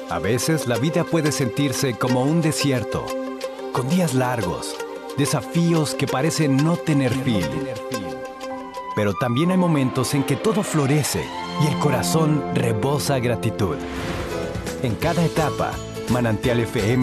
A veces la vida puede sentirse como un desierto, con días largos, desafíos que parecen no tener fin. Pero también hay momentos en que todo florece y el corazón rebosa gratitud. En cada etapa, Manantial FM